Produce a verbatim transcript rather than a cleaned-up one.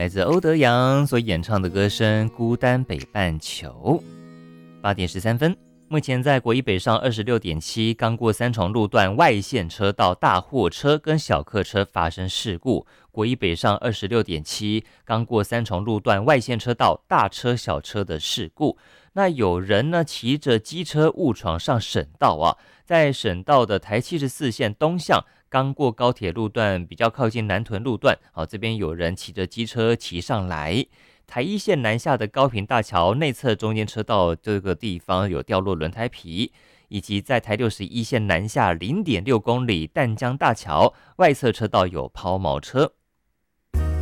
来自欧德阳所演唱的歌声《孤单北半球》。八点十三分，目前在国一北上二十六点七，刚过三重路段外线车道大货车跟小客车发生事故。国一北上二十六点七，刚过三重路段外线车道大车小车的事故。那有人呢骑着机车误闯上省道啊，在省道的台七十四线东向，刚过高铁路段比较靠近南屯路段，好，这边有人骑着机车骑上来。台一线南下的高屏大桥内侧中间车道这个地方有掉落轮胎皮，以及在台六十一线南下 零点六公里淡江大桥外侧车道有抛锚车。